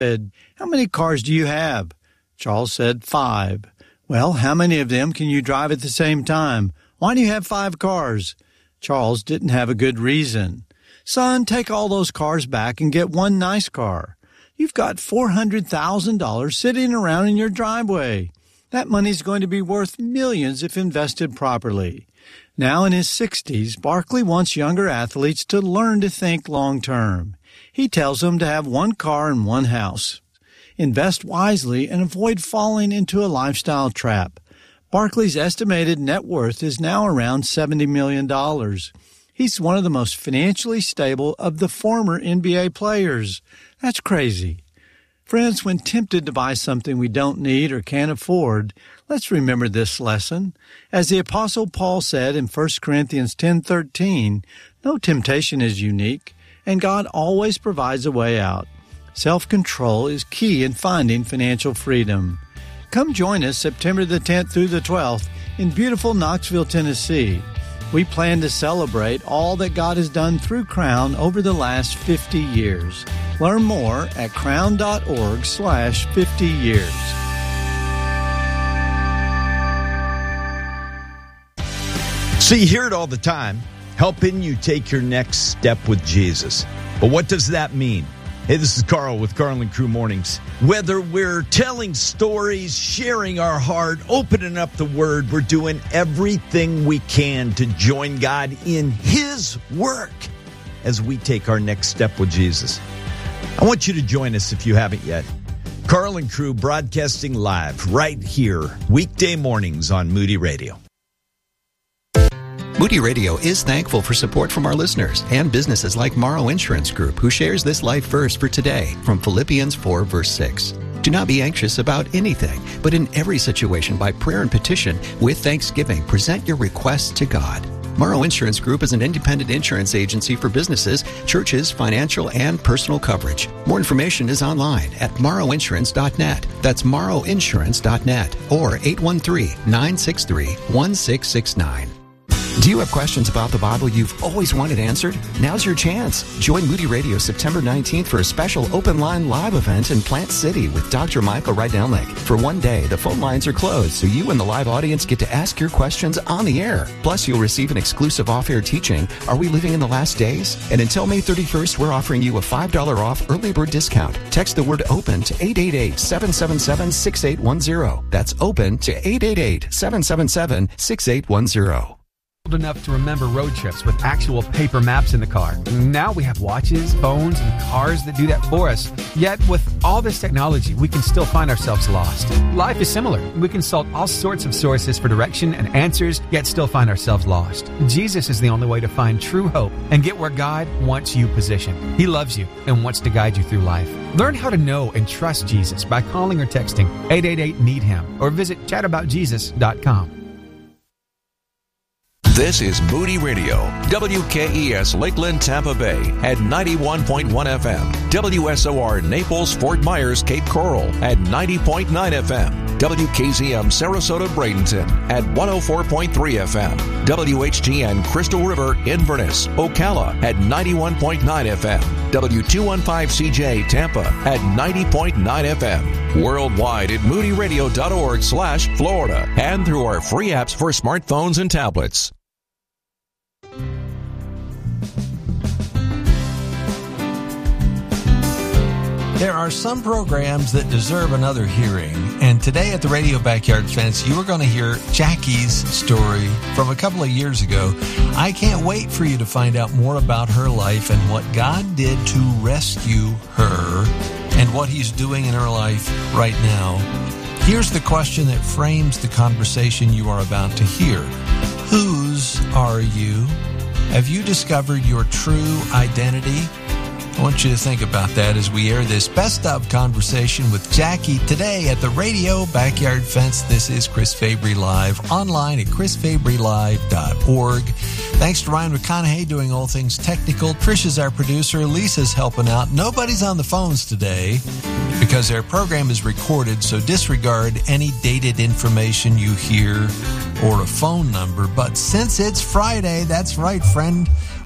said, "How many cars do you have?" Charles said, 5. "Well, how many of them can you drive at the same time? Why do you have 5 cars?" Charles didn't have a good reason. "Son, take all those cars back and get one nice car. You've got $400,000 sitting around in your driveway. That money's going to be worth millions if invested properly." Now in his 60s, Barkley wants younger athletes to learn to think long-term. He tells them to have one car and one house. Invest wisely and avoid falling into a lifestyle trap. Barkley's estimated net worth is now around $70 million. He's one of the most financially stable of the former NBA players. That's crazy. Friends, when tempted to buy something we don't need or can't afford, let's remember this lesson. As the Apostle Paul said in 1 Corinthians 10:13, no temptation is unique, and God always provides a way out. Self-control is key in finding financial freedom. Come join us September the 10th through the 12th in beautiful Knoxville, Tennessee. We plan to celebrate all that God has done through Crown over the last 50 years. Learn more at crown.org/50 years. So you hear it all the time, helping you take your next step with Jesus. But what does that mean? Hey, this is Carl with Carl and Crew Mornings. Whether we're telling stories, sharing our heart, opening up the Word, we're doing everything we can to join God in His work as we take our next step with Jesus. I want you to join us if you haven't yet. Carl and Crew broadcasting live right here, weekday mornings on Moody Radio. Moody Radio is thankful for support from our listeners and businesses like Morrow Insurance Group, who shares this life verse for today from Philippians 4, verse 6. Do not be anxious about anything, but in every situation, by prayer and petition, with thanksgiving, present your requests to God. Morrow Insurance Group is an independent insurance agency for businesses, churches, financial, and personal coverage. More information is online at morrowinsurance.net. That's morrowinsurance.net or 813-963-1669. Do you have questions about the Bible you've always wanted answered? Now's your chance. Join Moody Radio September 19th for a special open line live event in Plant City with Dr. Michael Rydelnik. For one day, the phone lines are closed, so you and the live audience get to ask your questions on the air. Plus, you'll receive an exclusive off-air teaching, Are We Living in the Last Days? And until May 31st, we're offering you a $5 off early bird discount. Text the word OPEN to 888-777-6810. That's OPEN to 888-777-6810. Enough to remember road trips with actual paper maps in the car. Now we have watches, phones, and cars that do that for us. Yet with all this technology, we can still find ourselves lost. Life is similar. We consult all sorts of sources for direction and answers, yet still find ourselves lost. Jesus is the only way to find true hope and get where God wants you positioned. He loves you and wants to guide you through life. Learn how to know and trust Jesus by calling or texting 888-NEED-HIM or visit chataboutjesus.com. This is Moody Radio, WKES Lakeland, Tampa Bay at 91.1 FM, WSOR Naples, Fort Myers, Cape Coral at 90.9 FM, WKZM Sarasota, Bradenton at 104.3 FM, WHTN Crystal River, Inverness, Ocala at 91.9 FM, W215CJ Tampa at 90.9 FM, worldwide at moodyradio.org/Florida and through our free apps for smartphones and tablets. There are some programs that deserve another hearing, and today at the Radio Backyard Fence, you are going to hear Jackie's story from a couple of years ago. I can't wait for you to find out more about her life and what God did to rescue her and what He's doing in her life right now. Here's the question that frames the conversation you are about to hear. Whose are you? Have you discovered your true identity? I want you to think about that as we air this best of conversation with Jackie today at the Radio Backyard Fence. This is Chris Fabry Live, online at chrisfabrylive.org. Thanks to Ryan McConaughey doing all things technical. Trish is our producer. Lisa's helping out. Nobody's on the phones today because our program is recorded, so disregard any dated information you hear or a phone number. But since it's Friday, that's right, friend,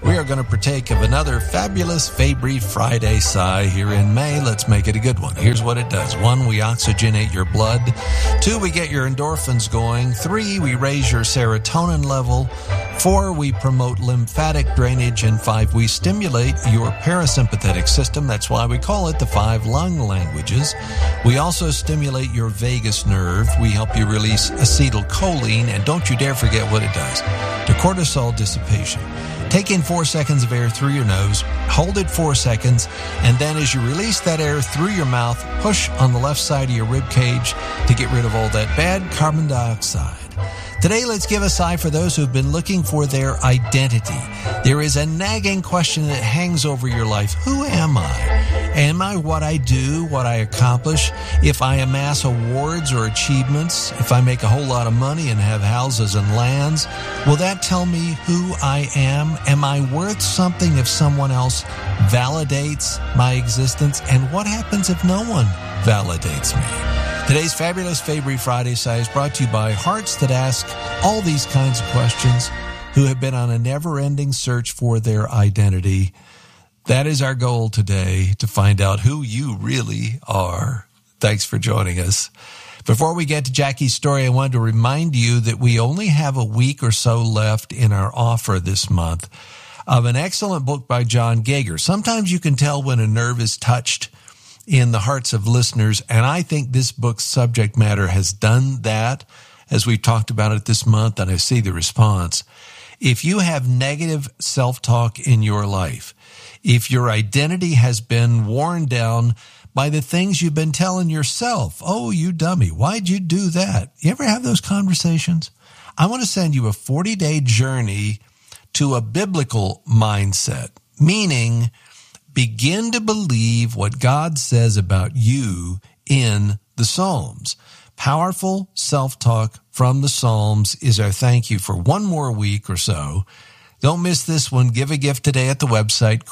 We are going to partake of another fabulous Fabry Friday Sigh here in May. Let's make it a good one. Here's what it does. 1, we oxygenate your blood. 2, we get your endorphins going. 3, we raise your serotonin level. 4, we promote lymphatic drainage. And 5, we stimulate your parasympathetic system. That's why we call it the 5 lung languages. We also stimulate your vagus nerve. We help you release acetylcholine. And don't you dare forget what it does to cortisol dissipation. Take in 4 seconds of air through your nose, hold it 4 seconds, and then as you release that air through your mouth, push on the left side of your rib cage to get rid of all that bad carbon dioxide. Today, let's give a sigh for those who've been looking for their identity. There is a nagging question that hangs over your life. Who am I? Am I what I do, what I accomplish? If I amass awards or achievements, if I make a whole lot of money and have houses and lands, will that tell me who I am? Am I worth something if someone else validates my existence? And what happens if no one validates me? Today's fabulous Fabry Friday Sigh is brought to you by Hearts That Ask all these kinds of questions, who have been on a never-ending search for their identity. That is our goal today, to find out who you really are. Thanks for joining us. Before we get to Jackie's story, I wanted to remind you that we only have a week or so left in our offer this month of an excellent book by John Geiger. Sometimes you can tell when a nerve is touched in the hearts of listeners, and I think this book's subject matter has done that, as we've talked about it this month, and I see the response. If you have negative self-talk in your life, if your identity has been worn down by the things you've been telling yourself, oh, you dummy, why'd you do that? You ever have those conversations? I want to send you a 40-day journey to a biblical mindset, meaning begin to believe what God says about you in the Psalms. Powerful self-talk from the Psalms is our thank you for one more week or so. Don't miss this one. Give a gift today at the website,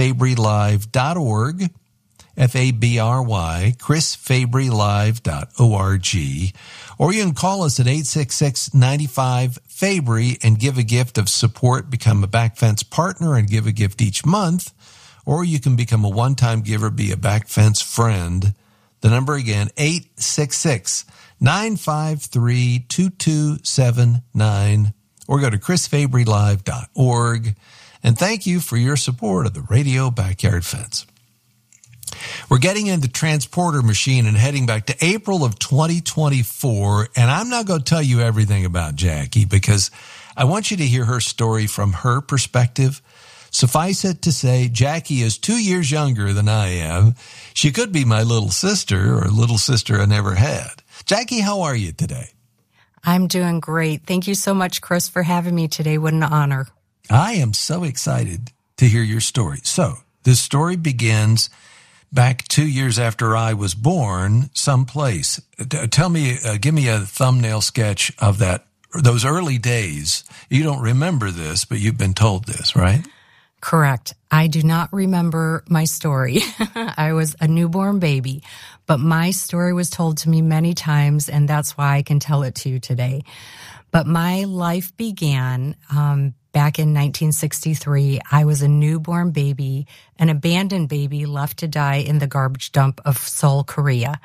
chrisfabrylive.org, F-A-B-R-Y, chrisfabrylive.org. Or you can call us at 866-95-FABRY and give a gift of support, become a Back Fence partner and give a gift each month. Or you can become a one-time giver, be a Back Fence friend. The number again, 866-953-2279. Or go to chrisfabrylive.org. And thank you for your support of the Radio Backyard Fence. We're getting in the transporter machine and heading back to April of 2024. And I'm not going to tell you everything about Jackie because I want you to hear her story from her perspective. Suffice it to say, Jackie is 2 years younger than I am. She could be my little sister or little sister I never had. Jackie, how are you today? I'm doing great. Thank you so much, Chris, for having me today. What an honor. I am so excited to hear your story. So this story begins back 2 years after I was born someplace. Tell me, give me a thumbnail sketch of those early days. You don't remember this, but you've been told this, right? Correct. I do not remember my story. I was a newborn baby, but my story was told to me many times, and that's why I can tell it to you today. But my life began back in 1963. I was a newborn baby, an abandoned baby left to die in the garbage dump of Seoul, Korea.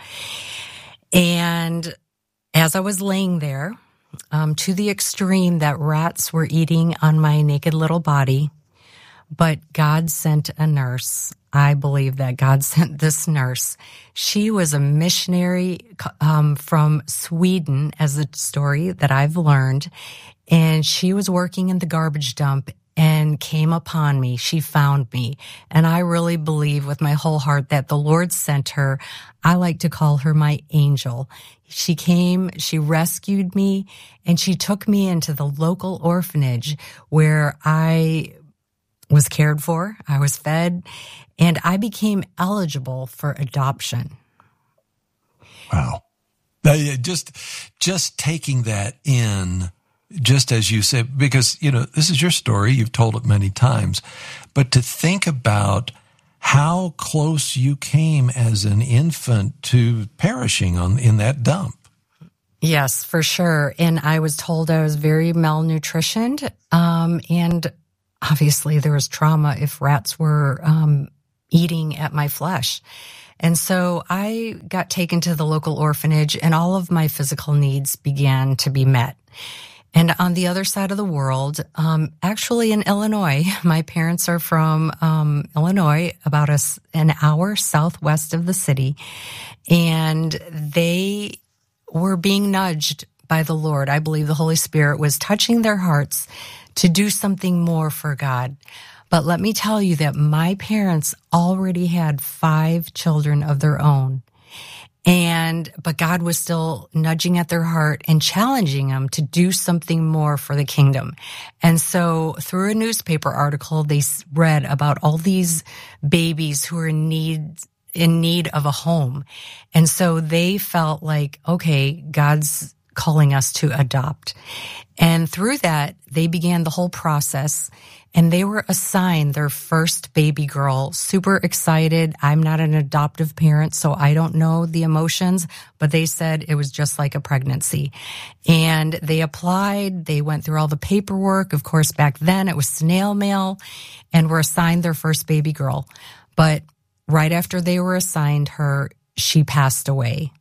And as I was laying there, to the extreme that rats were eating on my naked little body, but God sent a nurse. I believe that God sent this nurse. She was a missionary from Sweden, as a story that I've learned, and she was working in the garbage dump and came upon me. She found me, and I really believe with my whole heart that the Lord sent her. I like to call her my angel. She came, she rescued me, and she took me into the local orphanage where I was cared for, I was fed, and I became eligible for adoption. Wow. Just taking that in, just as you said, because, this is your story, you've told it many times, but to think about how close you came as an infant to perishing in that dump. Yes, for sure. And I was told I was very malnutritioned, and obviously there was trauma if rats were eating at my flesh. And so I got taken to the local orphanage, and all of my physical needs began to be met. And on the other side of the world, actually in Illinois, my parents are from Illinois, about an hour southwest of the city, and they were being nudged by the Lord. I believe the Holy Spirit was touching their hearts to do something more for God. But let me tell you that my parents already had 5 children of their own. But God was still nudging at their heart and challenging them to do something more for the kingdom. And so through a newspaper article, they read about all these babies who are in need of a home. And so they felt like, okay, God's calling us to adopt. And through that, they began the whole process, and they were assigned their first baby girl. Super excited. I'm not an adoptive parent, so I don't know the emotions, but they said it was just like a pregnancy. And they applied. They went through all the paperwork. Of course, back then it was snail mail, and were assigned their first baby girl. But right after they were assigned her, she passed away.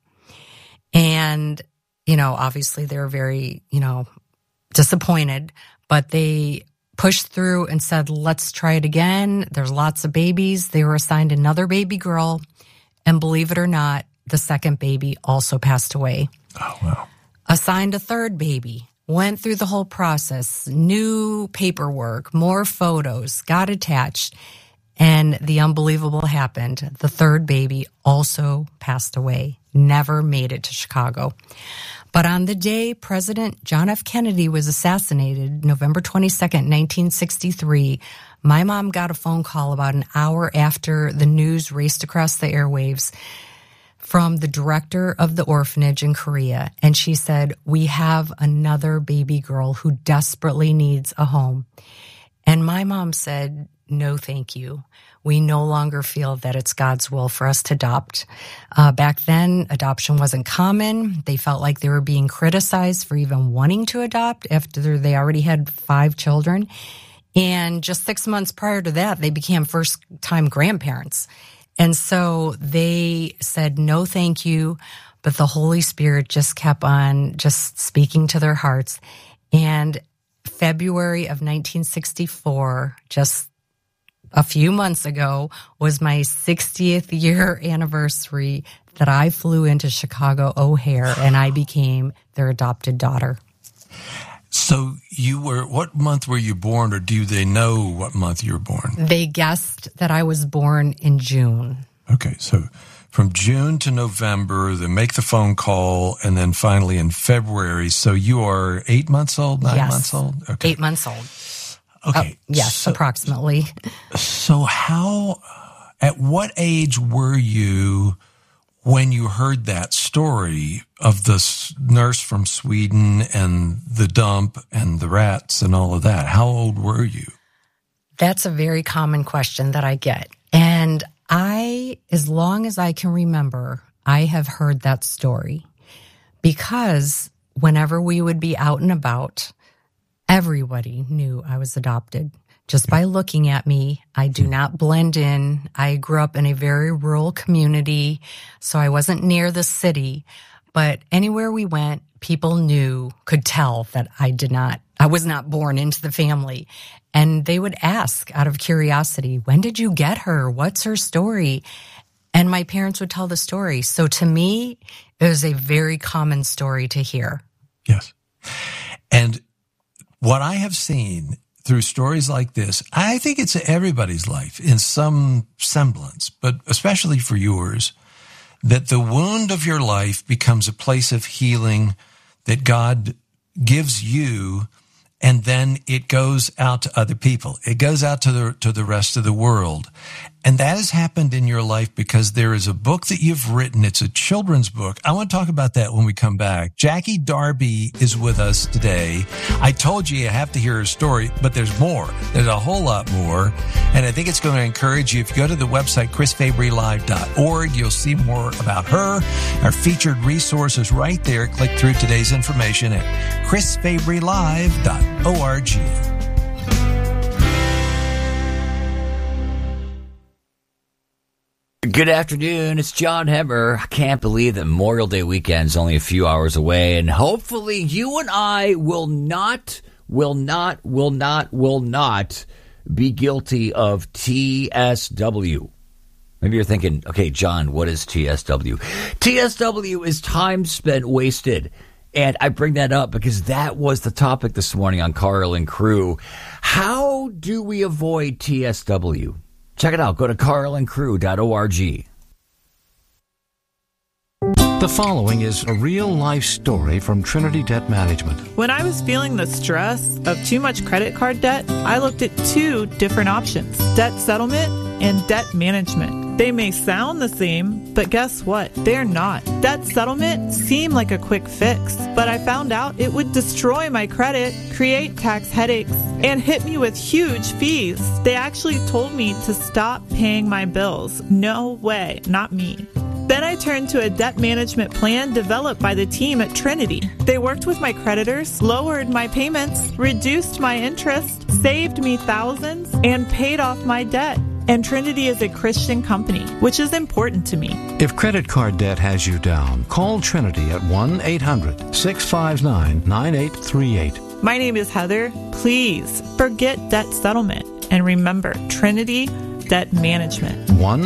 And, obviously they were very, disappointed, but they pushed through and said, let's try it again. There's lots of babies. They were assigned another baby girl, and believe it or not, the second baby also passed away. Oh, wow. Assigned a third baby, went through the whole process, new paperwork, more photos, got attached, and the unbelievable happened. The third baby also passed away, never made it to Chicago. But on the day President John F. Kennedy was assassinated, November 22nd, 1963, my mom got a phone call about an hour after the news raced across the airwaves from the director of the orphanage in Korea. And she said, we have another baby girl who desperately needs a home. And my mom said, no, thank you. We no longer feel that it's God's will for us to adopt. Back then, adoption wasn't common. They felt like they were being criticized for even wanting to adopt after they already had 5 children. And just 6 months prior to that, they became first-time grandparents. And so they said, no, thank you. But the Holy Spirit just kept on just speaking to their hearts. And February of 1964, just a few months ago, was my 60th year anniversary that I flew into Chicago O'Hare, and I became their adopted daughter. So what month were you born, or do they know what month you were born? They guessed that I was born in June. Okay, so from June to November, they make the phone call, and then finally in February. So you are 8 months old, 9 months old? Okay. 8 months old. Okay. Yes, approximately. So at what age were you when you heard that story of the nurse from Sweden and the dump and the rats and all of that? How old were you? That's a very common question that I get. And as long as I can remember, I have heard that story, because whenever we would be out and about, everybody knew I was adopted. Just by looking at me, I do not blend in. I grew up in a very rural community, so I wasn't near the city. But anywhere we went, people could tell that I was not born into the family. And they would ask out of curiosity, when did you get her? What's her story? And my parents would tell the story. So to me, it was a very common story to hear. Yes. And what I have seen through stories like this, I think it's everybody's life in some semblance, but especially for yours, that the wound of your life becomes a place of healing that God gives you, and then it goes out to other people. It goes out to the rest of the world. And that has happened in your life because there is a book that you've written. It's a children's book. I want to talk about that when we come back. Jackie Darby is with us today. I told you have to hear her story, but there's more. There's a whole lot more. And I think it's going to encourage you. If you go to the website, chrisfabrylive.org, you'll see more about her. Our featured resources right there. Click through today's information at chrisfabrylive.org. Good afternoon. It's John Hemmer. I can't believe that Memorial Day weekend is only a few hours away, and hopefully you and I will not be guilty of TSW. Maybe you're thinking, okay, John, what is TSW? TSW is time spent wasted. And I bring that up because that was the topic this morning on Carl and Crew. How do we avoid TSW? Check it out. Go to carlandcrew.org. The following is a real-life story from Trinity Debt Management. When I was feeling the stress of too much credit card debt, I looked at two different options: debt settlement and debt management. They may sound the same, but guess what? They're not. Debt settlement seemed like a quick fix, but I found out it would destroy my credit, create tax headaches, and hit me with huge fees. They actually told me to stop paying my bills. No way, not me. Then I turned to a debt management plan developed by the team at Trinity. They worked with my creditors, lowered my payments, reduced my interest, saved me thousands, and paid off my debt. And Trinity is a Christian company, which is important to me. If credit card debt has you down, call Trinity at 1-800-659-9838. My name is Heather. Please forget debt settlement and remember Trinity Debt Management.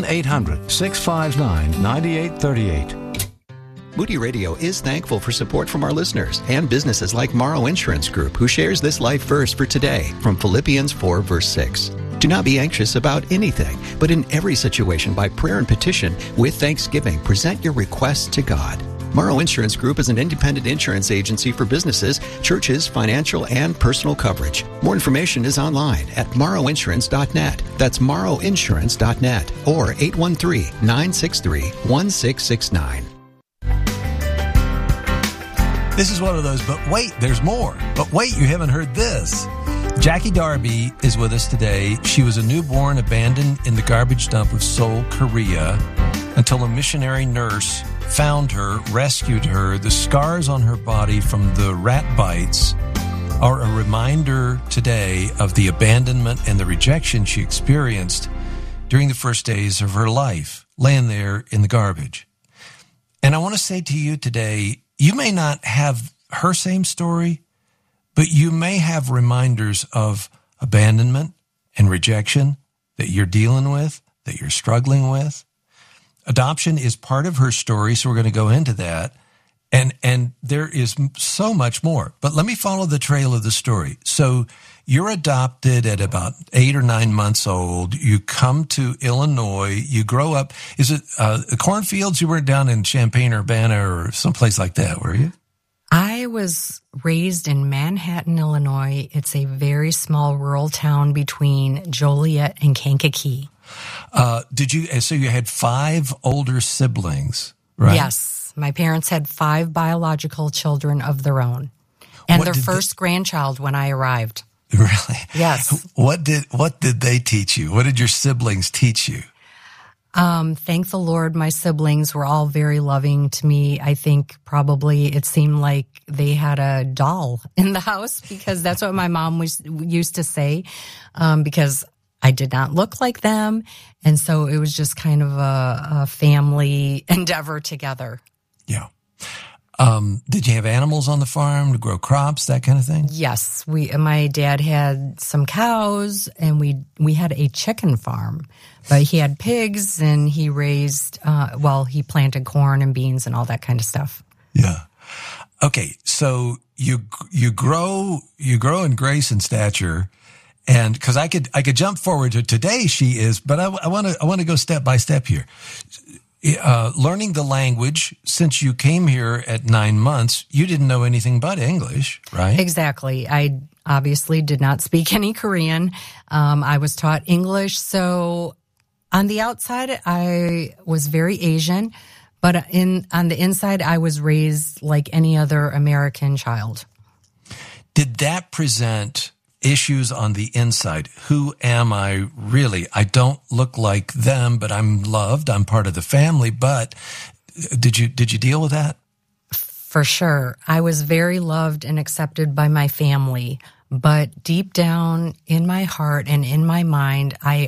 1-800-659-9838. Moody Radio is thankful for support from our listeners and businesses like Morrow Insurance Group, who shares this life verse for today from Philippians 4, verse 6. Do not be anxious about anything, but in every situation by prayer and petition with thanksgiving, present your requests to God. Morrow Insurance Group is an independent insurance agency for businesses, churches, financial, and personal coverage. More information is online at morrowinsurance.net. That's morrowinsurance.net or 813-963-1669. This is one of those, but wait, there's more. But wait, you haven't heard this. Jackie Darby is with us today. She was a newborn abandoned in the garbage dump of Seoul, Korea, until a missionary nurse found her, rescued her. The scars on her body from the rat bites are a reminder today of the abandonment and the rejection she experienced during the first days of her life, laying there in the garbage. And I want to say to you today, you may not have her same story, but you may have reminders of abandonment and rejection that you're dealing with, that you're struggling with. Adoption is part of her story, so we're going to go into that. And there is so much more. But let me follow the trail of the story. So you're adopted at about 8 or 9 months old. You come to Illinois. You grow up. Is it cornfields? You weren't down in Champaign-Urbana or someplace like that, were you? I was raised in Manhattan, Illinois. It's a very small rural town between Joliet and Kankakee. So you had 5 older siblings, right? Yes. My parents had 5 biological children of their own. And their first grandchild when I arrived. Really? Yes. What did they teach you? What did your siblings teach you? Thank the Lord, my siblings were all very loving to me. I think probably it seemed like they had a doll in the house, because that's what my mom used to say, because I did not look like them. And so it was just kind of a family endeavor together. Yeah. Did you have animals on the farm to grow crops, that kind of thing? Yes. My dad had some cows, and we had a chicken farm, but he had pigs, and he raised, he planted corn and beans and all that kind of stuff. Yeah. Okay. So you grow in grace and stature. And cause I could jump forward to today she is, but I want to go step by step here. Learning the language, since you came here at 9 months, you didn't know anything but English, right? Exactly. I obviously did not speak any Korean. I was taught English. So on the outside, I was very Asian, but on the inside, I was raised like any other American child. Did that present issues on the inside? Who am I really? I don't look like them, but I'm loved. I'm part of the family. But did you deal with that? For sure. I was very loved and accepted by my family. But deep down in my heart and in my mind, I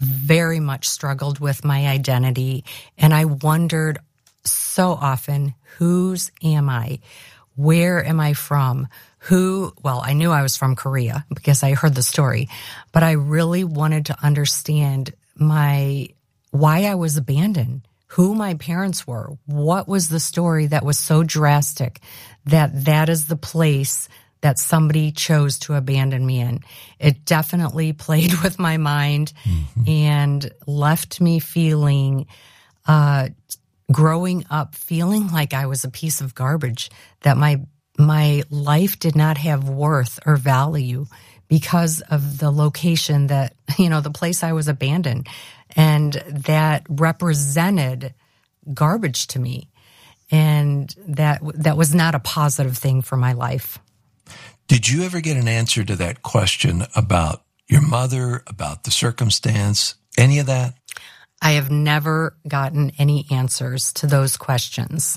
very much struggled with my identity, and I wondered so often, whose am I? Where am I from? I knew I was from Korea because I heard the story, but I really wanted to understand why I was abandoned, who my parents were, what was the story that was so drastic that is the place that somebody chose to abandon me in. It definitely played with my mind and left me feeling, growing up feeling like I was a piece of garbage, that my life did not have worth or value because of the location that, the place I was abandoned. And that represented garbage to me. And that was not a positive thing for my life. Did you ever get an answer to that question about your mother, about the circumstance, any of that? I have never gotten any answers to those questions.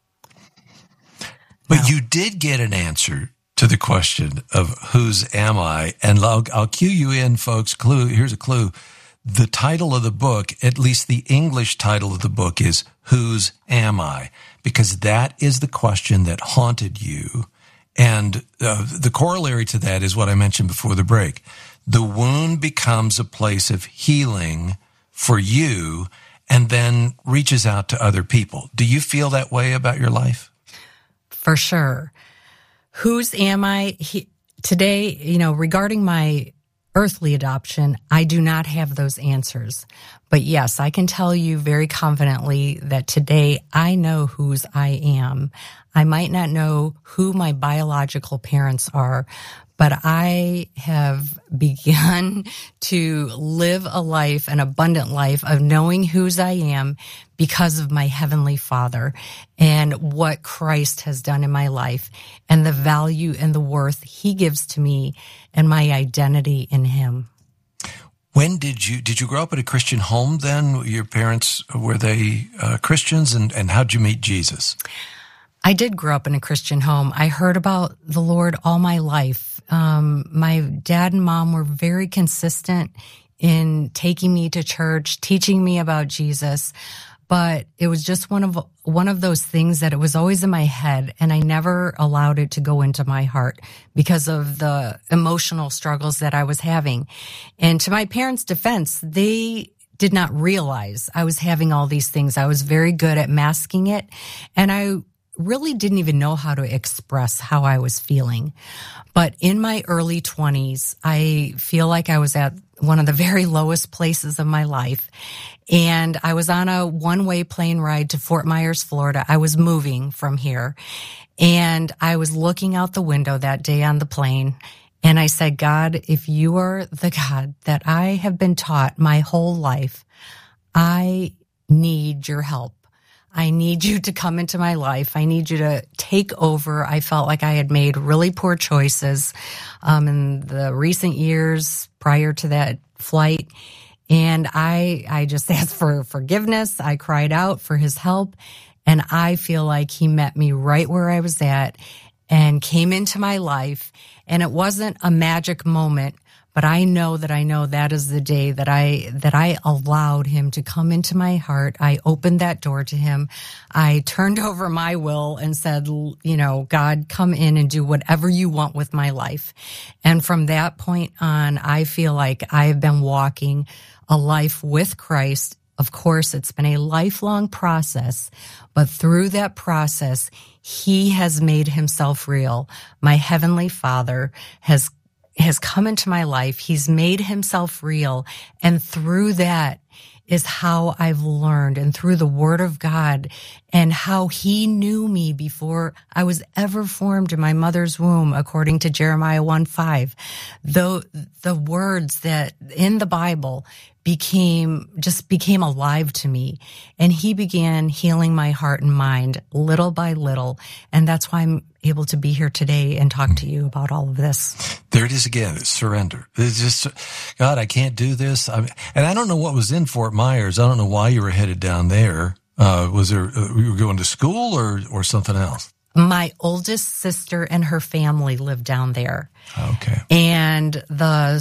But you did get an answer to the question of whose am I? And I'll cue you in, folks. Here's a clue. The title of the book, at least the English title of the book, is Whose Am I? Because that is the question that haunted you. And the corollary to that is what I mentioned before the break. The wound becomes a place of healing for you and then reaches out to other people. Do you feel that way about your life? For sure. Whose am I? Today, regarding my earthly adoption, I do not have those answers. But yes, I can tell you very confidently that today I know whose I am. I might not know who my biological parents are, but I have begun to live a life, an abundant life of knowing whose I am because of my Heavenly Father and what Christ has done in my life and the value and the worth He gives to me and my identity in Him. When did you grow up in a Christian home then? Your parents, were they Christians? And how'd you meet Jesus? I did grow up in a Christian home. I heard about the Lord all my life. My dad and mom were very consistent in taking me to church, teaching me about Jesus. But it was just one of those things that it was always in my head, and I never allowed it to go into my heart because of the emotional struggles that I was having. And to my parents' defense, they did not realize I was having all these things. I was very good at masking it, and I really didn't even know how to express how I was feeling. But in my early 20s, I feel like I was at one of the very lowest places of my life. And I was on a one-way plane ride to Fort Myers, Florida. I was moving from here. And I was looking out the window that day on the plane. And I said, God, if you are the God that I have been taught my whole life, I need your help. I need you to come into my life. I need you to take over. I felt like I had made really poor choices in the recent years prior to that flight. And I just asked for forgiveness. I cried out for his help. And I feel like he met me right where I was at and came into my life. And it wasn't a magic moment, but I know that is the day that I allowed him to come into my heart. I opened that door to him. I turned over my will and said, God, come in and do whatever you want with my life. And from that point on, I feel like I've been walking a life with Christ. Of course, it's been a lifelong process, but through that process, he has made himself real. My Heavenly Father has come into my life. He's made himself real. And through that is how I've learned, and through the Word of God, and how he knew me before I was ever formed in my mother's womb, according to Jeremiah 1:5. Though the words that in the Bible became alive to me, and he began healing my heart and mind little by little. And that's why I'm able to be here today and talk to you about all of this. There it is again. It's surrender. It's just, God, I can't do this. And I don't know what was in Fort Myers. I don't know why you were headed down there. Was there, you were going to school or something else? My oldest sister and her family lived down there. Okay. And the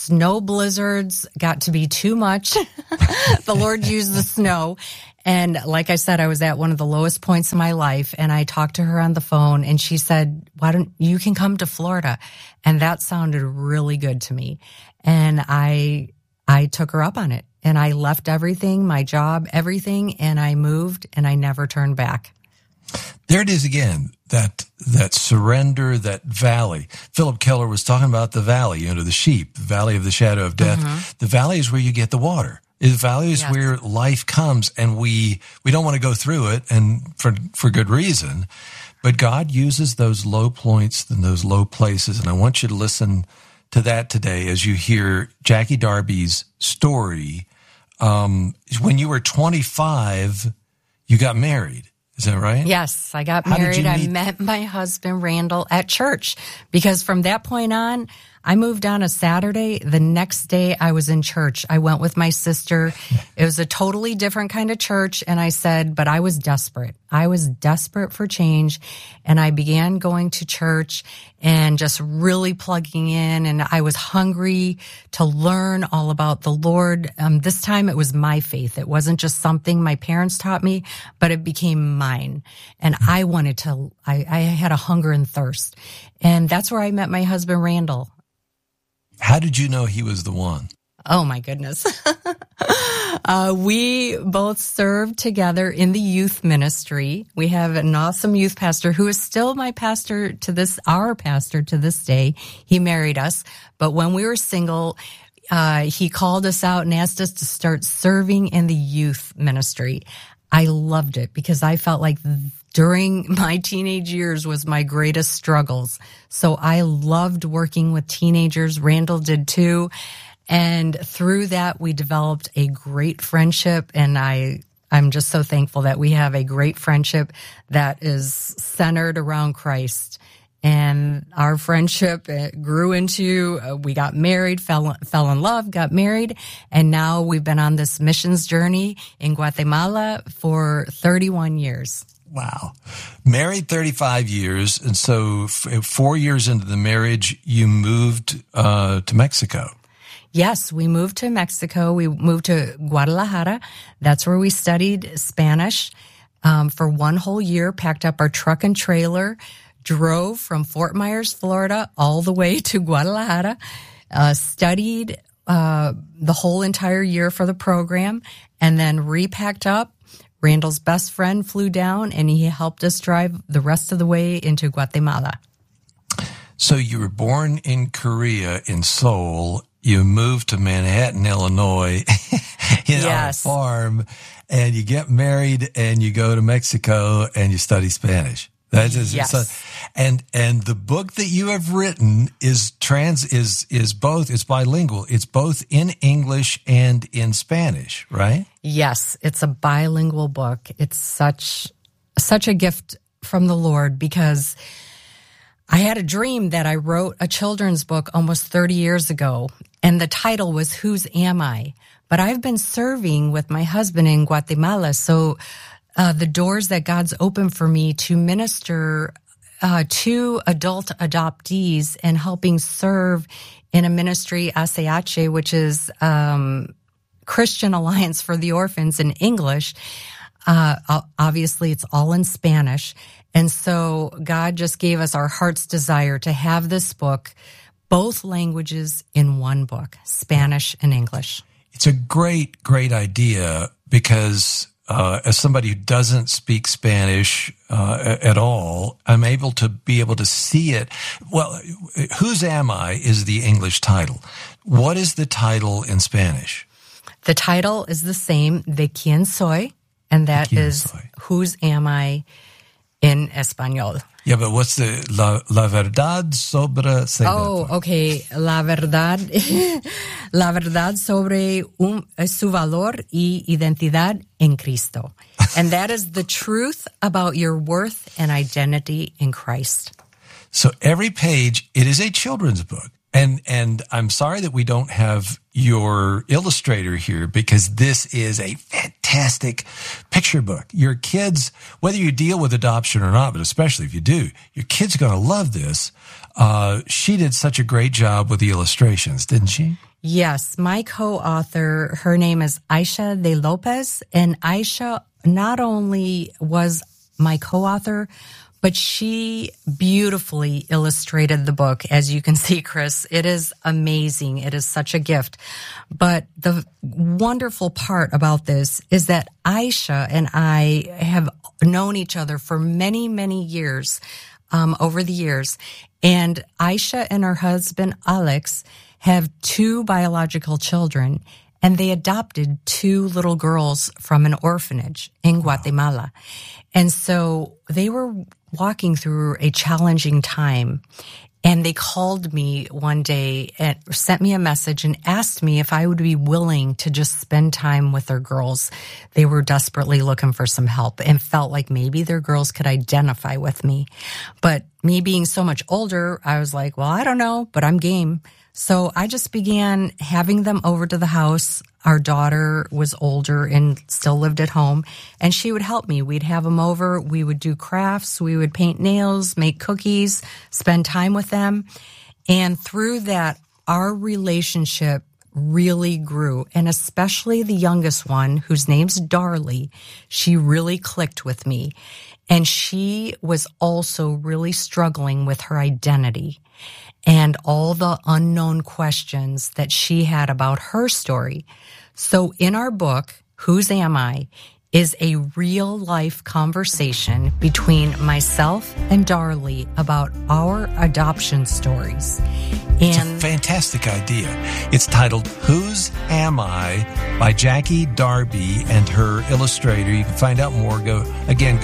snow blizzards got to be too much. The Lord used the snow. And like I said, I was at one of the lowest points in my life, and I talked to her on the phone, and she said, "Why don't you can come to Florida?" And that sounded really good to me. And I took her up on it, and I left everything, my job, everything, and I moved, and I never turned back. There it is again, that surrender, that valley. Philip Keller was talking about the valley, the sheep, the valley of the shadow of death. Mm-hmm. The valley is where you get the water. The valley is where life comes, and we don't want to go through it, and for good reason. But God uses those low points and those low places, and I want you to listen to that today as you hear Jackie Darby's story. When you were 25, you got married. Is that right? Yes, I got married. I met my husband, Randall, at church, because from that point on, I moved on a Saturday. The next day I was in church. I went with my sister. It was a totally different kind of church. And I said, but I was desperate. I was desperate for change. And I began going to church and just really plugging in. And I was hungry to learn all about the Lord. This time it was my faith. It wasn't just something my parents taught me, but it became mine. And I wanted to, I had a hunger and thirst. And that's where I met my husband, Randall. How did you know he was the one? Oh, my goodness. We both served together in the youth ministry. We have an awesome youth pastor who is still our pastor to this day. He married us. But when we were single, he called us out and asked us to start serving in the youth ministry. I loved it because I felt like during my teenage years was my greatest struggles. So I loved working with teenagers. Randall did too. And through that, we developed a great friendship. And I'm just so thankful that we have a great friendship that is centered around Christ. And our friendship grew into, we got married, fell in love, got married, and now we've been on this missions journey in Guatemala for 31 years. Wow. Married 35 years, and so 4 years into the marriage, you moved to Mexico. Yes, we moved to Mexico. We moved to Guadalajara. That's where we studied Spanish for 1 whole year, packed up our truck and trailer, drove from Fort Myers, Florida, all the way to Guadalajara, studied the whole entire year for the program, and then repacked up. Randall's best friend flew down, and he helped us drive the rest of the way into Guatemala. So you were born in Korea, in Seoul. You moved to Manhattan, Illinois, on a farm, and you get married, and you go to Mexico, and you study Spanish. That's just, yes. And the book that you have written is both, it's bilingual. It's both in English and in Spanish, right? Yes, it's a bilingual book. It's such a gift from the Lord because I had a dream that I wrote a children's book almost 30 years ago, and the title was Whose Am I? But I've been serving with my husband in Guatemala, so the doors that God's opened for me to minister to adult adoptees and helping serve in a ministry, ACH, which is Christian Alliance for the Orphans in English. Obviously, it's all in Spanish. And so God just gave us our heart's desire to have this book, both languages in one book, Spanish and English. It's a great, great idea because as somebody who doesn't speak Spanish at all, I'm able to see it. Well, Whose Am I is the English title. What is the title in Spanish? The title is the same, De Quién Soy, and that is Whose Am I in Espanol. Yeah, but what's the la verdad sobre? Oh, okay. La verdad sobre su valor y identidad en Cristo. And that is the truth about your worth and identity in Christ. So every page, it is a children's book. And I'm sorry that we don't have your illustrator here because this is a fantastic picture book. Your kids, whether you deal with adoption or not, but especially if you do, your kids are going to love this. She did such a great job with the illustrations, didn't she? Yes, my co-author, her name is Aisha de Lopez, and Aisha not only was my co-author, but she beautifully illustrated the book. As you can see, Chris, it is amazing. It is such a gift. But the wonderful part about this is that Aisha and I have known each other for many, many years, over the years. And Aisha and her husband, Alex, have 2 biological children, and they adopted 2 little girls from an orphanage in Guatemala. And so they were walking through a challenging time, and they called me one day and sent me a message and asked me if I would be willing to just spend time with their girls. They were desperately looking for some help and felt like maybe their girls could identify with me. But me being so much older, I was like, well, I don't know, but I'm game. So I just began having them over to the house. Our daughter was older and still lived at home, and she would help me. We'd have them over. We would do crafts. We would paint nails, make cookies, spend time with them. And through that, our relationship really grew, and especially the youngest one, whose name's Darlie, she really clicked with me. And she was also really struggling with her identity and all the unknown questions that she had about her story. So in our book, Whose Am I?, is a real-life conversation between myself and Darlie about our adoption stories. It's a fantastic idea. It's titled Whose Am I? By Jackie Darby and her illustrator. You can find out more. Go to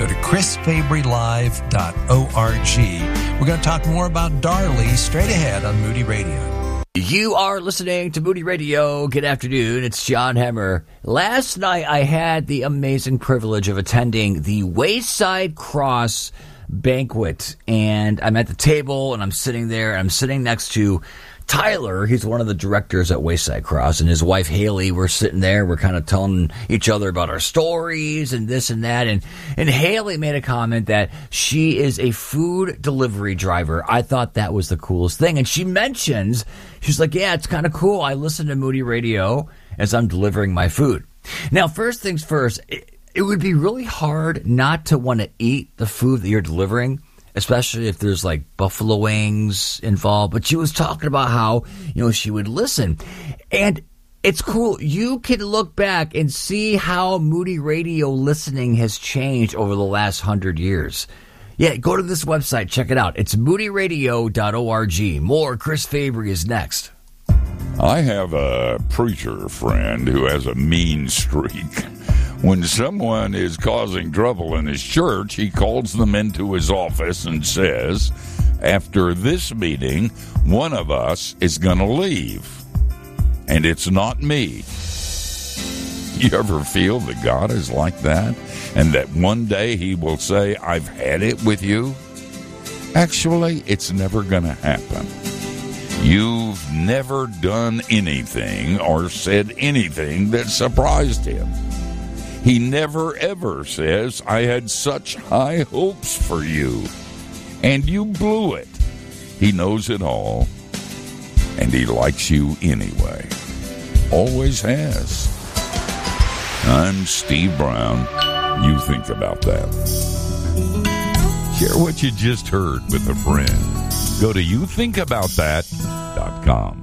chrisfabrylive.org. We're going to talk more about Darlie straight ahead on Moody Radio. You are listening to Moody Radio. Good afternoon. It's John Hemmer. Last night, I had the amazing privilege of attending the Wayside Cross banquet, and I'm at the table, and I'm sitting there, and I'm sitting next to Tyler. He's one of the directors at Wayside Cross, and his wife Haley. We're sitting there, we're kind of telling each other about our stories and this and that, and Haley made a comment that she is a food delivery driver. I thought that was the coolest thing, and she mentions, she's like, yeah, it's kind of cool. I listen to Moody Radio as I'm delivering my food. Now, first things first, it would be really hard not to want to eat the food that you're delivering, especially if there's like buffalo wings involved. But she was talking about how, she would listen. And it's cool. You can look back and see how Moody Radio listening has changed over the last 100 years. Yeah, go to this website. Check it out. It's moodyradio.org. More Chris Fabry is next. I have a preacher friend who has a mean streak. When someone is causing trouble in his church, he calls them into his office and says, after this meeting, one of us is going to leave. And it's not me. You ever feel that God is like that? And that one day he will say, I've had it with you? Actually, it's never going to happen. You've never done anything or said anything that surprised him. He never, ever says, I had such high hopes for you, and you blew it. He knows it all, and he likes you anyway. Always has. I'm Steve Brown. You think about that. Share what you just heard with a friend. Go to youthinkaboutthat.com.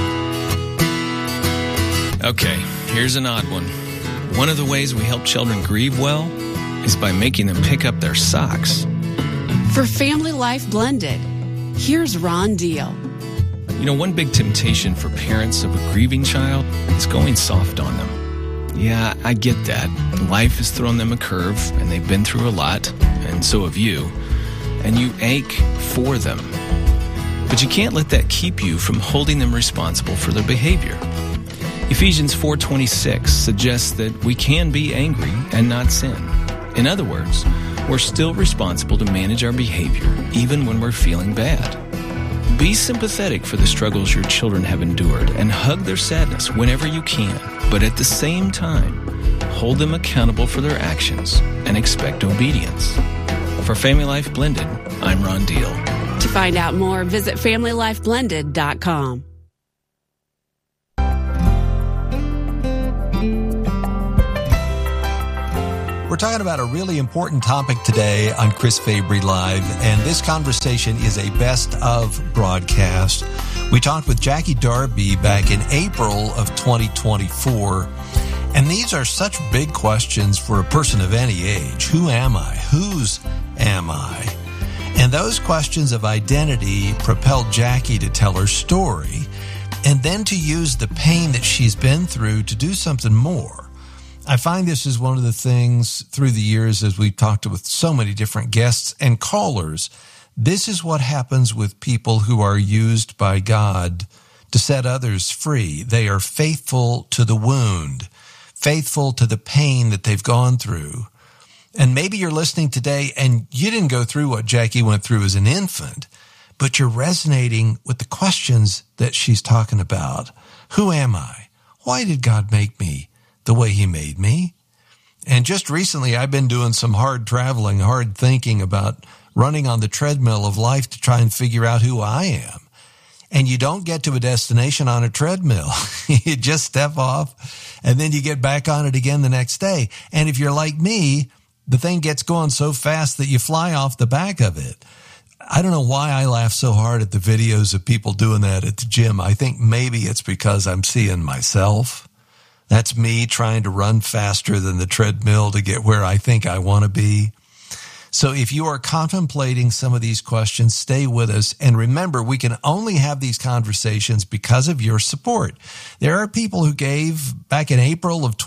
Okay, here's an odd one. One of the ways we help children grieve well is by making them pick up their socks. For Family Life Blended, here's Ron Deal. One big temptation for parents of a grieving child is going soft on them. Yeah, I get that. Life has thrown them a curve, and they've been through a lot, and so have you. And you ache for them. But you can't let that keep you from holding them responsible for their behavior. Ephesians 4:26 suggests that we can be angry and not sin. In other words, we're still responsible to manage our behavior even when we're feeling bad. Be sympathetic for the struggles your children have endured and hug their sadness whenever you can, but at the same time, hold them accountable for their actions and expect obedience. For Family Life Blended, I'm Ron Deal. To find out more, visit FamilyLifeBlended.com. We're talking about a really important topic today on Chris Fabry Live, and this conversation is a best of broadcast. We talked with Jackie Darby back in April of 2024, and these are such big questions for a person of any age. Who am I? Whose am I? And those questions of identity propelled Jackie to tell her story, and then to use the pain that she's been through to do something more. I find this is one of the things through the years as we've talked with so many different guests and callers. This is what happens with people who are used by God to set others free. They are faithful to the wound, faithful to the pain that they've gone through. And maybe you're listening today and you didn't go through what Jackie went through as an infant, but you're resonating with the questions that she's talking about. Who am I? Why did God make me the way he made me? And just recently, I've been doing some hard traveling, hard thinking about running on the treadmill of life to try and figure out who I am. And you don't get to a destination on a treadmill. You just step off and then you get back on it again the next day. And if you're like me, the thing gets going so fast that you fly off the back of it. I don't know why I laugh so hard at the videos of people doing that at the gym. I think maybe it's because I'm seeing myself. That's me trying to run faster than the treadmill to get where I think I want to be. So if you are contemplating some of these questions, stay with us. And remember, we can only have these conversations because of your support. There are people who gave back in April of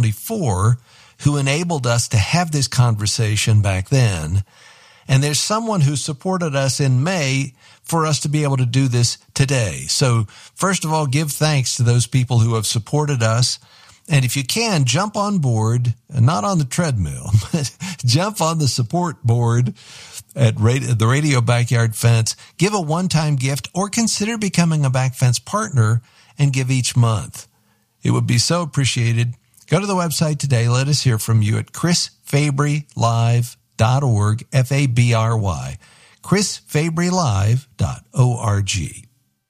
2024 who enabled us to have this conversation back then. And there's someone who supported us in May for us to be able to do this today. So first of all, give thanks to those people who have supported us. And if you can, jump on board, not on the treadmill, but jump on the support board at the Radio Backyard Fence. Give a one-time gift or consider becoming a Back Fence partner and give each month. It would be so appreciated. Go to the website today. Let us hear from you at chrisfabrylive.org, F-A-B-R-Y, chrisfabrylive.org.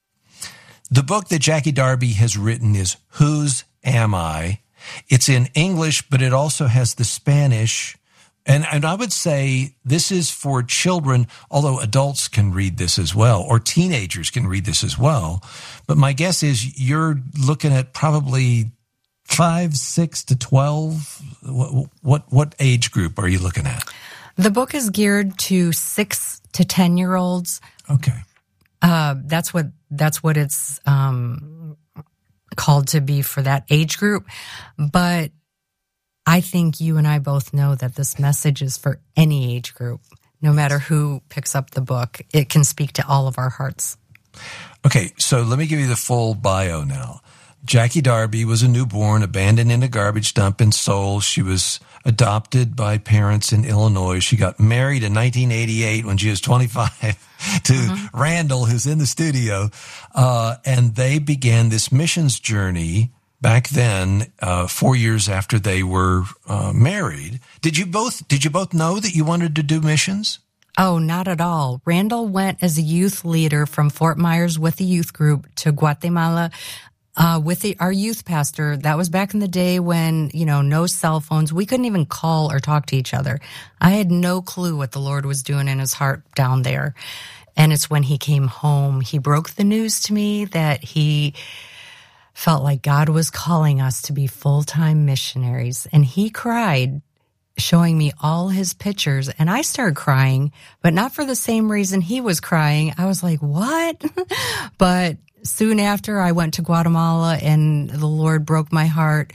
The book that Jackie Darby has written is Whose Am I? It's in English, but it also has the Spanish. And I would say this is for children, although adults can read this as well, or teenagers can read this as well. But my guess is you're looking at probably 5, 6 to 12. What age group are you looking at? The book is geared to 6 to 10-year-olds. Okay. That's what it's called to be for that age group. But I think you and I both know that this message is for any age group. No matter who picks up the book, it can speak to all of our hearts. Okay, so let me give you the full bio now. Jackie Darby was a newborn abandoned in a garbage dump in Seoul. She was adopted by parents in Illinois. She got married in 1988 when she was 25 to Randall, who's in the studio. And they began this missions journey back then, 4 years after they were married. Did you both know that you wanted to do missions? Oh, not at all. Randall went as a youth leader from Fort Myers with a youth group to Guatemala with our youth pastor. That was back in the day when, no cell phones. We couldn't even call or talk to each other. I had no clue what the Lord was doing in his heart down there. And it's when he came home, he broke the news to me that he felt like God was calling us to be full-time missionaries. And he cried, showing me all his pictures. And I started crying, but not for the same reason he was crying. I was like, what? But soon after, I went to Guatemala, and the Lord broke my heart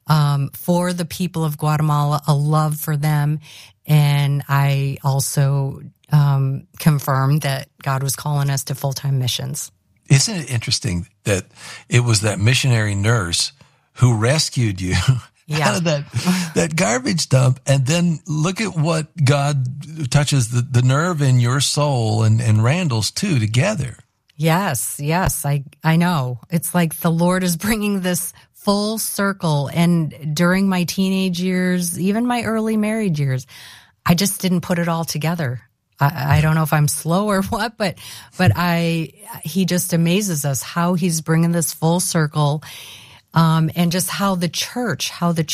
for the people of Guatemala, a love for them. And I also confirmed that God was calling us to full-time missions. Isn't it interesting that it was that missionary nurse who rescued you out of that garbage dump? And then look at what God touches the nerve in your soul and Randall's too together. Yes, I know. It's like the Lord is bringing this full circle. And during my teenage years, even my early married years, I just didn't put it all together. I don't know if I'm slow or what, but he just amazes us how he's bringing this full circle. and just how the church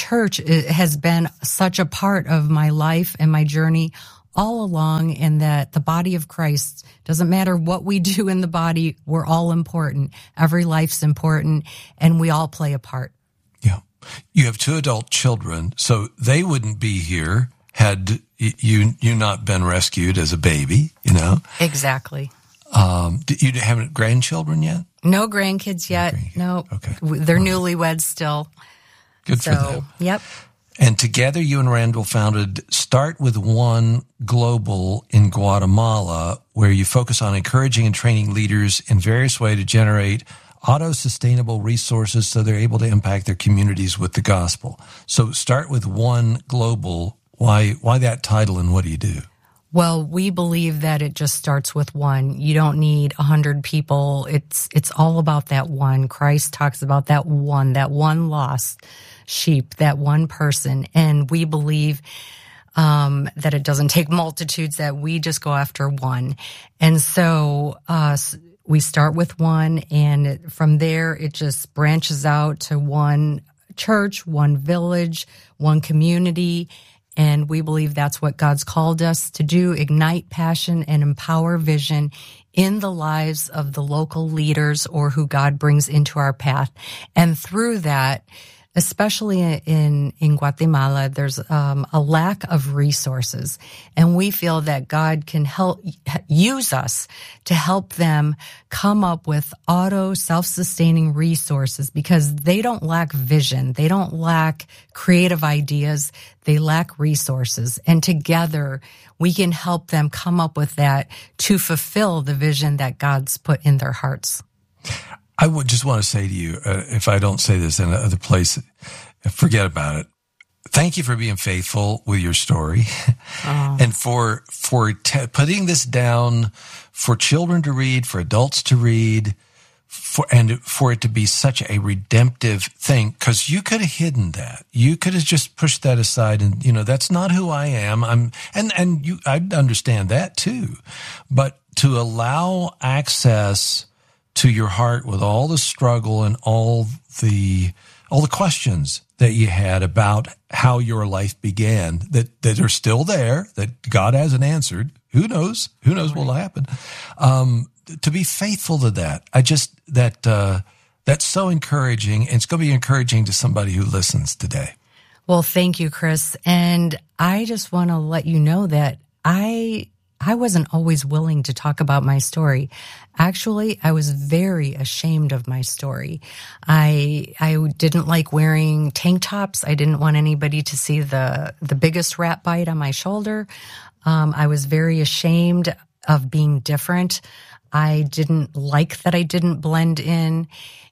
has been such a part of my life and my journey all along, and that the body of Christ, doesn't matter what we do in the body, we're all important. Every life's important, and we all play a part. Yeah. You have 2 adult children, so they wouldn't be here had you not been rescued as a baby, you know? Exactly. You haven't grandchildren yet? No grandkids yet. No. Okay. They're newlyweds still. Good for them. Yep. And together you and Randall founded Start With One Global in Guatemala, where you focus on encouraging and training leaders in various ways to generate auto-sustainable resources so they're able to impact their communities with the gospel. So Start With One Global, why that title and what do you do? Well, we believe that it just starts with one. You don't need 100 people. It's all about that one. Christ talks about that one lost sheep, that one person. And we believe that it doesn't take multitudes, that we just go after one. And so we start with one, and from there it just branches out to one church, one village, one community. And we believe that's what God's called us to do, ignite passion and empower vision in the lives of the local leaders or who God brings into our path. And through that, especially in Guatemala, there's a lack of resources. And we feel that God can use us to help them come up with self-sustaining resources, because they don't lack vision. They don't lack creative ideas. They lack resources. And together, we can help them come up with that to fulfill the vision that God's put in their hearts. I would just want to say to you, if I don't say this in another place, forget about it. Thank you for being faithful with your story, and for putting this down for children to read, for adults to read, and for it to be such a redemptive thing. Because you could have hidden that, you could have just pushed that aside, and that's not who I am. I understand that too, but to allow access to your heart with all the struggle and all the questions that you had about how your life began, that are still there, that God hasn't answered. Who knows what will happen? To be faithful to that, that's so encouraging, and it's going to be encouraging to somebody who listens today. Well, thank you, Chris. And I just want to let you know that I wasn't always willing to talk about my story. Actually, I was very ashamed of my story. I didn't like wearing tank tops. I didn't want anybody to see the biggest rat bite on my shoulder. I was very ashamed of being different. I didn't like that I didn't blend in.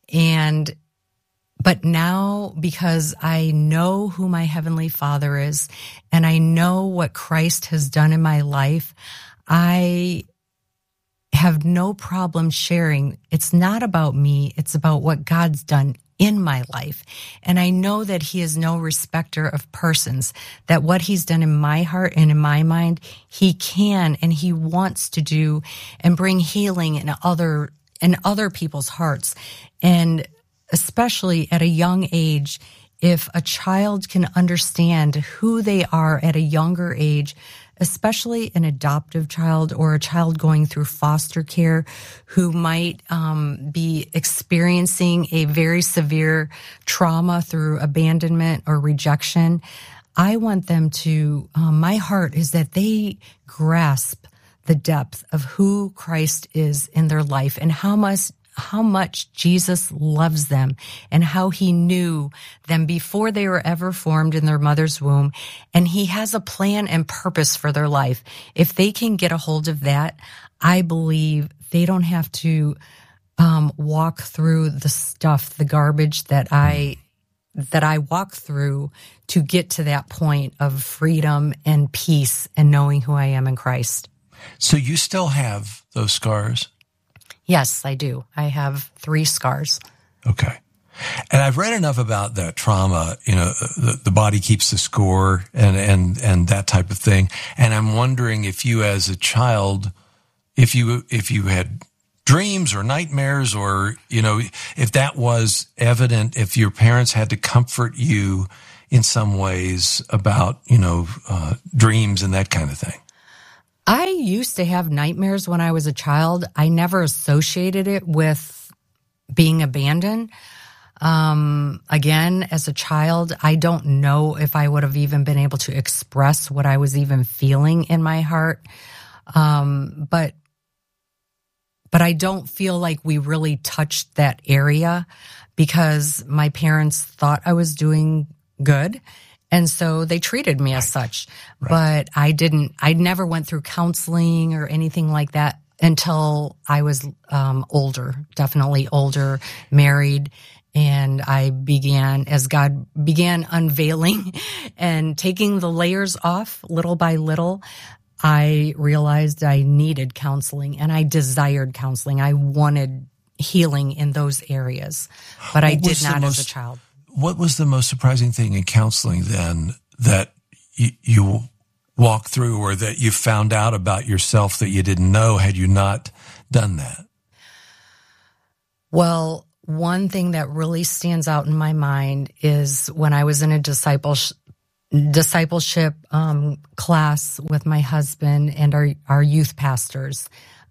But now, because I know who my Heavenly Father is, and I know what Christ has done in my life, I have no problem sharing. It's not about me. It's about what God's done in my life. And I know that He is no respecter of persons, that what He's done in my heart and in my mind, He can and He wants to do and bring healing in other people's hearts. And especially at a young age, if a child can understand who they are at a younger age, especially an adoptive child or a child going through foster care who might be experiencing a very severe trauma through abandonment or rejection, I want them to, my heart is that they grasp the depth of who Christ is in their life and how much Jesus loves them and how He knew them before they were ever formed in their mother's womb. And He has a plan and purpose for their life. If they can get a hold of that, I believe they don't have to walk through the stuff, the garbage that I walk through to get to that point of freedom and peace and knowing who I am in Christ. So you still have those scars? Yes, I do. I have 3 scars. Okay. And I've read enough about that trauma, the body keeps the score and that type of thing. And I'm wondering if you as a child, if you had dreams or nightmares, or, if that was evident, if your parents had to comfort you in some ways about, dreams and that kind of thing? I used to have nightmares when I was a child. I never associated it with being abandoned. Again, as a child, I don't know if I would have even been able to express what I was even feeling in my heart. But I don't feel like we really touched that area because my parents thought I was doing good. And so they treated me as such. Right. But I never went through counseling or anything like that until I was older, definitely older, married. And I as God began unveiling and taking the layers off little by little, I realized I needed counseling and I desired counseling. I wanted healing in those areas, but I did not as a child. What was the most surprising thing in counseling then that you walked through, or that you found out about yourself that you didn't know had you not done that? Well, one thing that really stands out in my mind is when I was in a discipleship class with my husband and our youth pastors.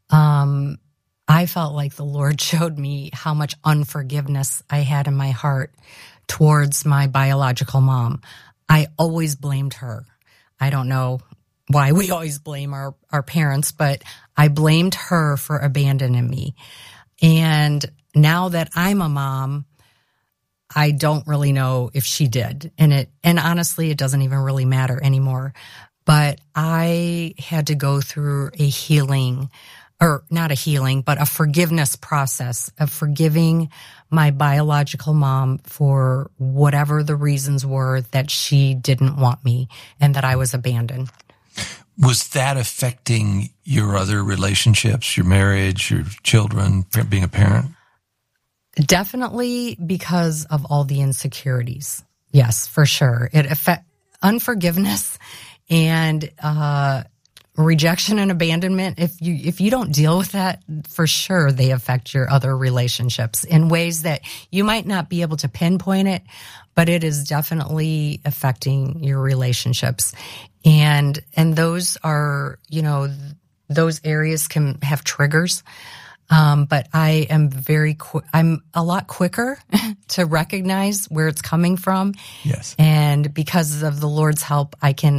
I felt like the Lord showed me how much unforgiveness I had in my heart towards my biological mom. I always blamed her. I don't know why we always blame our parents, but I blamed her for abandoning me. And now that I'm a mom, I don't really know if she did. And honestly, it doesn't even really matter anymore. But I had to go through a healing, or not a healing, but a forgiveness process of forgiving my biological mom for whatever the reasons were that she didn't want me and that I was abandoned. Was that affecting your other relationships, your marriage, your children, being a parent? Definitely because of all the insecurities. Yes, for sure. It unforgiveness and rejection and abandonment. If you don't deal with that, for sure they affect your other relationships in ways that you might not be able to pinpoint it, but it is definitely affecting your relationships. And those are, those areas can have triggers. But I am I'm a lot quicker to recognize where it's coming from. Yes. And because of the Lord's help, I can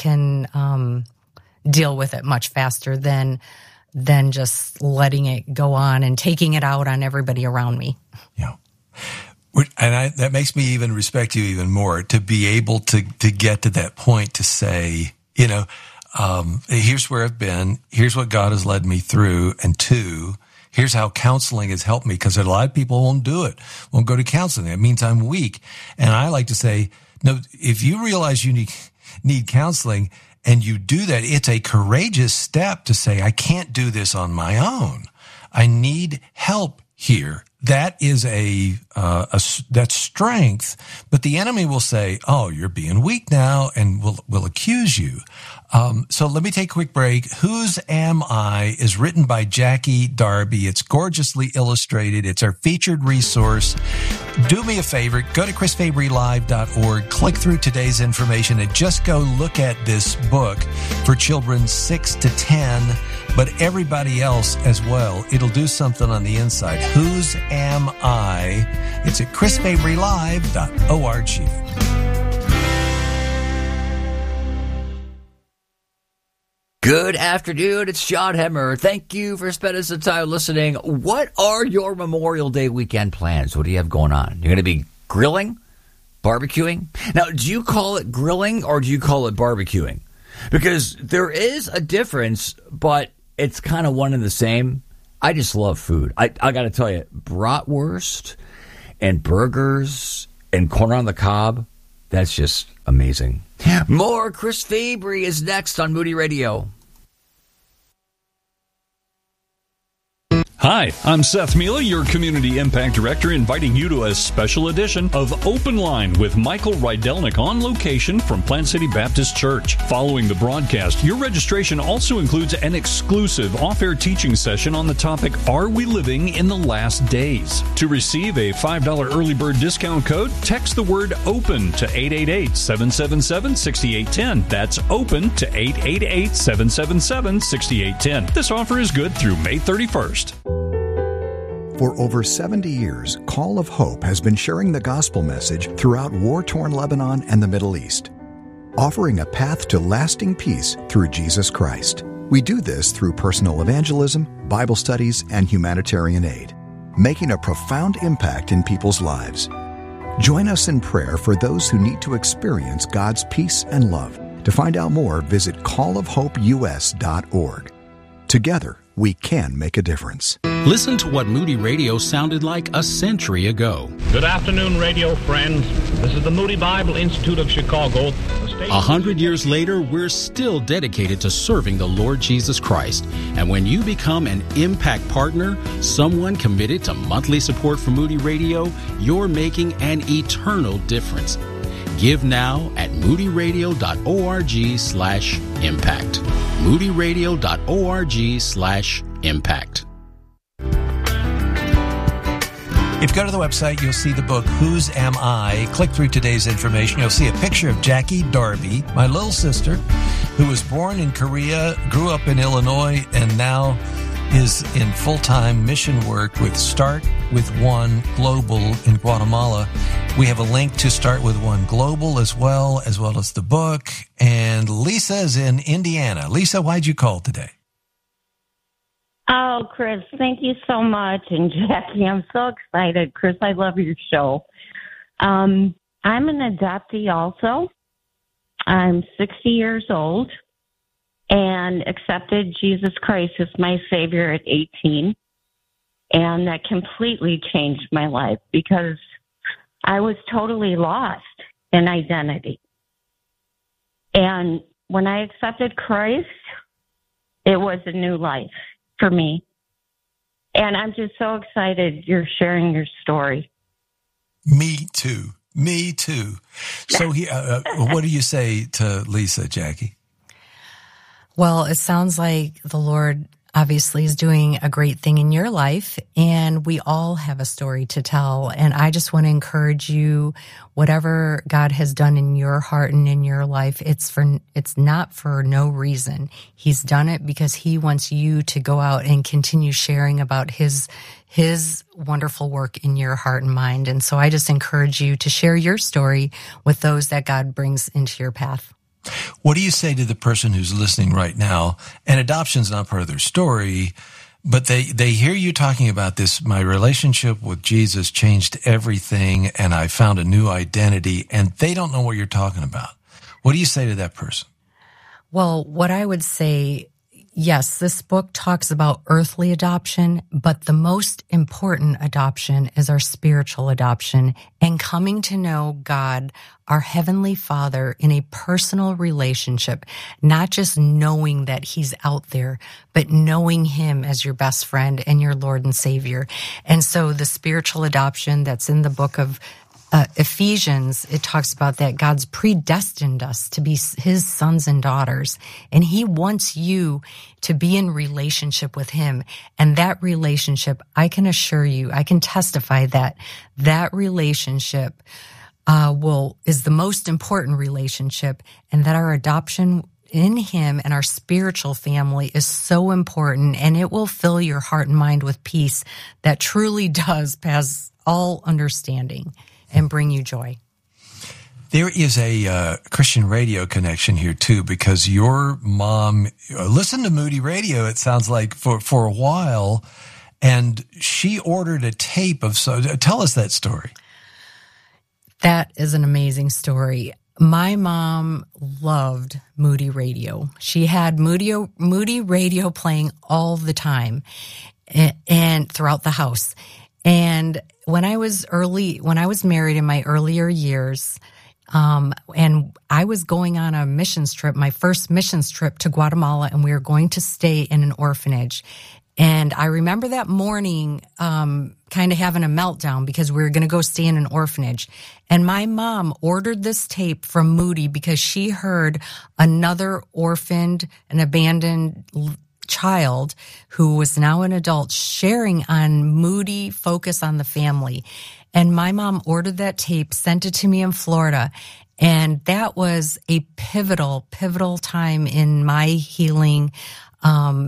deal with it much faster than just letting it go on and taking it out on everybody around me. Yeah. And that makes me even respect you even more, to be able to get to that point to say, here's where I've been, here's what God has led me through, and two, here's how counseling has helped me, because a lot of people won't do it, won't go to counseling. That means I'm weak. And I like to say, no, if you realize you need counseling and you do that, it's a courageous step to say, I can't do this on my own. I need help here. That is that's strength, but the enemy will say, "Oh, you're being weak now," and will accuse you. So let me take a quick break. Whose Am I is written by Jackie Darby. It's gorgeously illustrated. It's our featured resource. Do me a favor, go to chrisfabrylive.org, click through today's information, and just go look at this book for children 6 to 10, but everybody else as well. It'll do something on the inside. Whose Am I? It's at chrisfabrylive.org. Good afternoon. It's John Hemmer. Thank you for spending some time listening. What are your Memorial Day weekend plans? What do you have going on? You're going to be grilling, barbecuing? Now, do you call it grilling or do you call it barbecuing? Because there is a difference, but it's kind of one and the same. I just love food. I got to tell you, bratwurst and burgers and corn on the cob, that's just amazing. More Chris Fabry is next on Moody Radio. Hi, I'm Seth Mila, your Community Impact Director, inviting you to a special edition of Open Line with Michael Rydelnik on location from Plant City Baptist Church. Following the broadcast, your registration also includes an exclusive off-air teaching session on the topic, Are We Living in the Last Days? To receive a $5 early bird discount code, text the word OPEN to 888-777-6810. That's OPEN to 888-777-6810. This offer is good through May 31st. For over 70 years, Call of Hope has been sharing the gospel message throughout war-torn Lebanon and the Middle East, offering a path to lasting peace through Jesus Christ. We do this through personal evangelism, Bible studies, and humanitarian aid, making a profound impact in people's lives. Join us in prayer for those who need to experience God's peace and love. To find out more, visit callofhopeus.org. Together, we can make a difference. Listen to what Moody Radio sounded like a century ago. Good afternoon, radio friends. This is the Moody Bible Institute of Chicago. 100 years later, we're still dedicated to serving the Lord Jesus Christ. And when you become an Impact Partner, someone committed to monthly support for Moody Radio, you're making an eternal difference. Give now at moodyradio.org/impact. moodyradio.org/impact. If you go to the website, you'll see the book, Whose Am I? Click through today's information. You'll see a picture of Jackie Darby, my little sister, who was born in Korea, grew up in Illinois, and now is in full-time mission work with Start With One Global in Guatemala. We have a link to Start With One Global as well as the book. And Lisa is in Indiana. Lisa, why'd you call today? Oh, Chris, thank you so much. And Jackie, I'm so excited. Chris, I love your show. I'm an adoptee also. I'm 60 years old and accepted Jesus Christ as my Savior at 18. And that completely changed my life because I was totally lost in identity. And when I accepted Christ, it was a new life for me. And I'm just so excited you're sharing your story. Me too. So what do you say to Lisa, Jackie? Well, it sounds like the Lord obviously is doing a great thing in your life, and we all have a story to tell. And I just want to encourage you, whatever God has done in your heart and in your life, it's not for no reason. He's done it because he wants you to go out and continue sharing about his wonderful work in your heart and mind. And so I just encourage you to share your story with those that God brings into your path. What do you say to the person who's listening right now, and adoption's not part of their story, but they hear you talking about this, my relationship with Jesus changed everything, and I found a new identity, and they don't know what you're talking about. What do you say to that person? Well, what I would say, yes, this book talks about earthly adoption, but the most important adoption is our spiritual adoption and coming to know God, our Heavenly Father, in a personal relationship, not just knowing that He's out there, but knowing Him as your best friend and your Lord and Savior. And so the spiritual adoption that's in the book of Ephesians, it talks about that God's predestined us to be his sons and daughters, and he wants you to be in relationship with him. And that relationship, I can assure you, I can testify that relationship is the most important relationship, and that our adoption in him and our spiritual family is so important, and it will fill your heart and mind with peace that truly does pass all understanding and bring you joy. There is a Christian radio connection here too, because your mom listened to Moody Radio, it sounds like, for a while, and she ordered a tape of. So tell us that story. That is an amazing story. My mom loved Moody Radio. She had Moody Radio playing all the time and throughout the house. And when I was married in my earlier years, and I was going on a missions trip, my first missions trip to Guatemala, and we were going to stay in an orphanage. And I remember that morning, kind of having a meltdown because we were going to go stay in an orphanage. And my mom ordered this tape from Moody because she heard another orphaned and abandoned child who was now an adult sharing on Moody Focus on the Family. And my mom ordered that tape, sent it to me in Florida. And that was a pivotal time in my healing.